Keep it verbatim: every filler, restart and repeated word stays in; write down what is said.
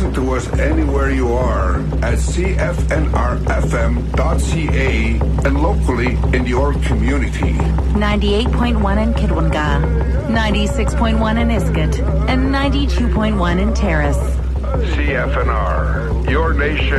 listen to us anywhere you are at c f n r f m dot c a and locally in your community. ninety-eight point one in Kidwinga, ninety-six point one in Iskut, and ninety-two point one in Terrace. C F N R, your nation.